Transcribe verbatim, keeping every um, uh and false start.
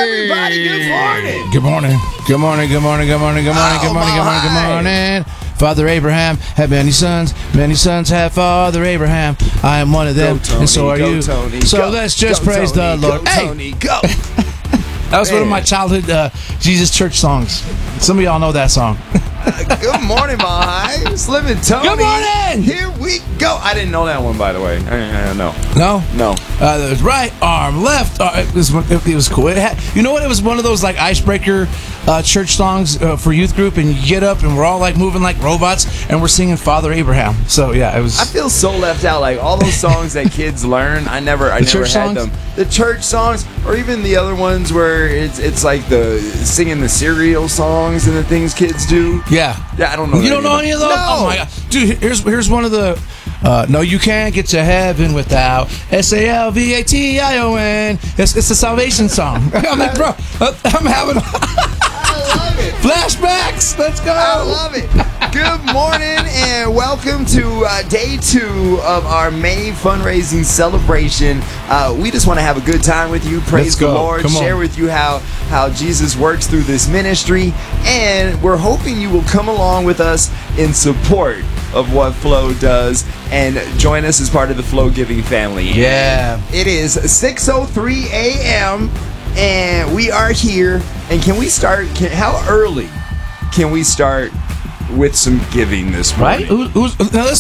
everybody. Good morning. Good morning. Good morning. Good morning. Good morning. Good morning. Good morning. Good morning. Good morning. Father Abraham had many sons. Many sons had Father Abraham. I am one of them, Go, Tony, and so are go, you. Tony, so go, let's just go, praise Tony, the Lord. Go, Hey, Tony, go. that was Man. one of my childhood uh, Jesus church songs. Some of y'all know that song. Uh, good morning, my Slim and Tony. Good morning. Here we go. I didn't know that one, by the way. I, I, no. No, No. Uh, there was right arm, left arm. It was it, it was cool. It had, you know what? It was one of those like icebreaker uh, church songs uh, for youth group, and you get up and we're all like moving like robots, and we're singing Father Abraham. So yeah, it was. I feel so left out. Like all those songs that kids learn, I never, I The never church had songs? them. The church songs, or even the other ones where it's it's like the singing the cereal songs and the things kids do. yeah. Yeah, I don't know. You don't know any of those? No. Oh my god, dude! Here's here's one of the. Uh, no, you can't get to heaven without S A L V A T I O N. It's, it's a salvation song. I'm like, bro, uh, I'm having I love it. flashbacks. Let's go. I love it. Good morning and welcome to uh, day two of our May fundraising celebration. Uh, we just want to have a good time with you. Praise Let's the go. Lord. Come on. Share with you how, how Jesus works through this ministry. And we're hoping you will come along with us in support of what Flow does and join us as part of the Flow Giving family. Yeah. It is six oh three a.m. and we are here. And can we start? Can, how early can we start with some giving this morning? Right? Who, who's, now listen,